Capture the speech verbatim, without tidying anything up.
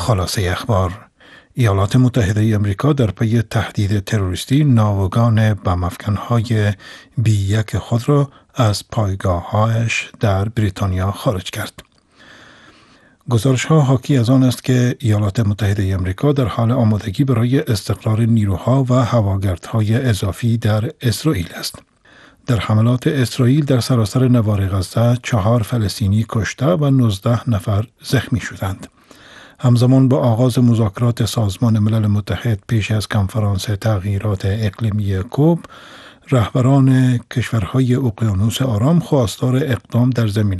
خلاصه اخبار: ایالات متحده امریکا در پی تهدید تروریستی ناوگان بم‌افکن‌های بی یک خود را از پایگاه‌هایش در بریتانیا خارج کرد. گزارش‌ها حاکی از آن است که ایالات متحده امریکا در حال آمادگی برای استقرار نیروها و هواگردهای اضافی در اسرائیل است. در حملات اسرائیل در سراسر نوار غزه چهار فلسطینی کشته و نوزده نفر زخمی شدند. همزمان با آغاز مذاکرات سازمان ملل متحد پیش از کنفرانس تغییرات اقلیمی کوب، رهبران کشورهای اقیانوس آرام خواستار اقدام در زمینه